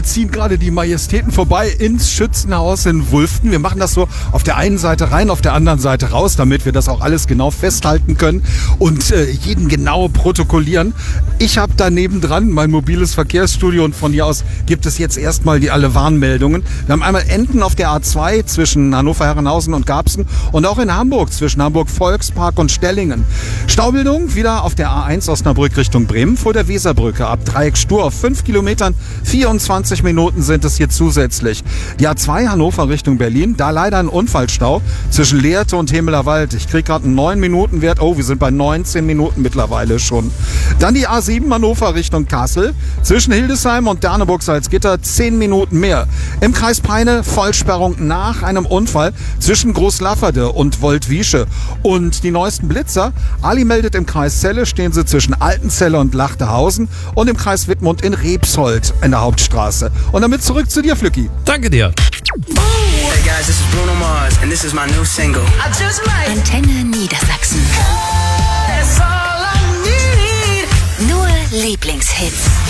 ziehen gerade die Majestäten vorbei ins Schützenhaus in Wulften. Wir machen das so auf der einen Seite rein, auf der anderen Seite raus, damit wir das auch alles genau festhalten können und jeden genau protokollieren. Ich habe da nebendran mein mobiles Verkehrsstudio und von hier aus gibt es jetzt erstmal alle Warnmeldungen. Wir haben einmal Enden auf der A2 zwischen Hannover-Herrenhausen und Garbsen und auch in Hamburg zwischen Hamburg-Volkspark und Stellingen. Staubildung wieder auf der A1 Osnabrück Richtung Bremen vor der Weserbrücke ab Dreieck Stur auf 5 Kilometern. 24 Minuten sind es hier zusätzlich. Die A2 Hannover Richtung Berlin, da leider ein Unfallstau zwischen Lehrte und Hemelerwald. Ich kriege gerade einen 9-Minuten-Wert. Oh, wir sind bei 19 Minuten mittlerweile schon. Dann die A7 Hannover Richtung Kassel. Zwischen Hildesheim und Derneburg-Salzgitter 10 Minuten mehr. Im Kreis Peine Vollsperrung nach einem Unfall zwischen Großlafferde und Woldwiesche. Und die neuesten Blitzer. Ali meldet, im Kreis Celle stehen sie zwischen Altenzelle und Lachtehausen und im Kreis Wittmund in Rebsold in der Hauptstraße. Und damit zurück zu dir, Flücki. Danke dir. Hey guys, this is Bruno Mars and this is my new single. I just might. Antenne Niedersachsen. That's all I need. Nur Lieblingshits.